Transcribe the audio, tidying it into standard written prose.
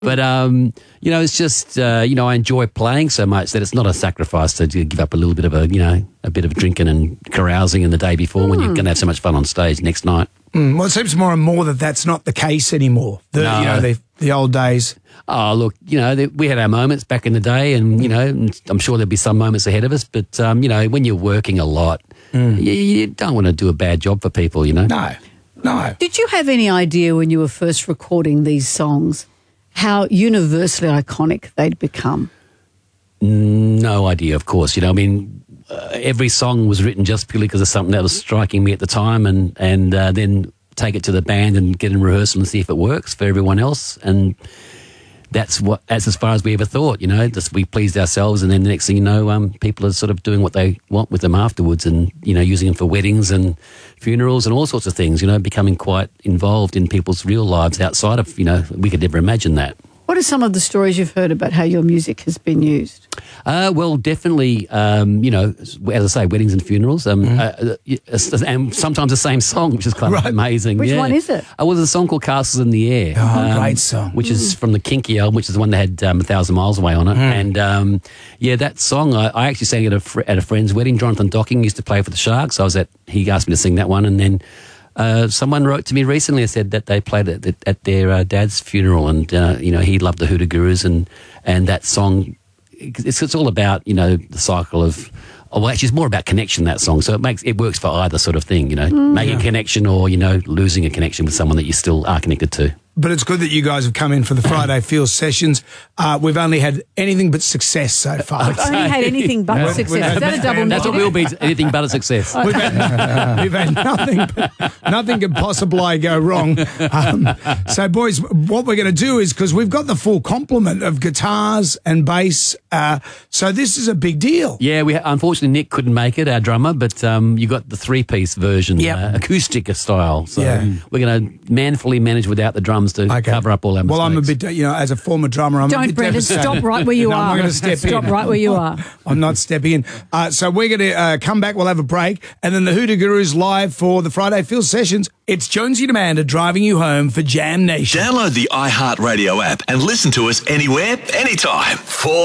But, it's just, I enjoy playing so much that it's not a sacrifice to give up a little bit of a bit of drinking and carousing in the day before when you're going to have so much fun on stage next night. Well, it seems more and more that that's not the case anymore. The old days. Oh, look, we had our moments back in the day and, I'm sure there'll be some moments ahead of us. But, when you're working a lot, you don't want to do a bad job for people, No. Did you have any idea when you were first recording these songs how universally iconic they'd become? No idea, of course. Every song was written just purely because of something that was striking me at the time and then take it to the band and get in rehearsal and see if it works for everyone else. And that's as far as we ever thought, just we pleased ourselves and then the next thing you know, people are sort of doing what they want with them afterwards and, using them for weddings and funerals and all sorts of things, becoming quite involved in people's real lives outside of, we could never imagine that. What are some of the stories you've heard about how your music has been used? Well, definitely, as I say, weddings and funerals, and sometimes the same song, which is kind of amazing. Which one is it? There's a song called Castles in the Air. Oh, great song. Which is from the Kinky album, which is the one that had 1,000 Miles Away on it. And, that song, I actually sang at a friend's wedding. Jonathan Docking used to play for the Sharks. He asked me to sing that one, and then someone wrote to me recently and said that they played it at their dad's funeral, and he loved the Hoodoo Gurus, and that song. It's all about the cycle of. Well, actually, it's more about connection, that song. So it works for either sort of thing, making a connection or losing a connection with someone that you still are connected to. But it's good that you guys have come in for the Friday Feels sessions. We've only had anything but success so far. We've only had anything but success. Is that a double negative? That's what we'll be, anything but a success. We've had nothing could possibly go wrong. So, boys, what we're going to do is, because we've got the full complement of guitars and bass, so this is a big deal. Yeah, unfortunately Nick couldn't make it, our drummer, but you got the three-piece version, acoustic style. So we're going to manfully manage without the drums to cover up all our mistakes. Well, I'm a bit, as a former drummer, Don't, Brendan, stop right where you are. I'm not going to step in. Stop right where you are. I'm not stepping in. So we're going to come back, we'll have a break, and then the Hoodoo Gurus live for the Friday Feels sessions. It's Jonesy and Amanda driving you home for Jam Nation. Download the iHeartRadio app and listen to us anywhere, anytime.